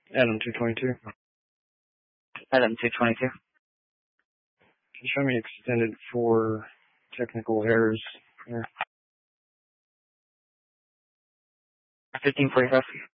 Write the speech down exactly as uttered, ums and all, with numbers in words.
Adam two twenty-two. Adam two twenty-two. Can you show me extended for technical errors here? fifteen forty-five.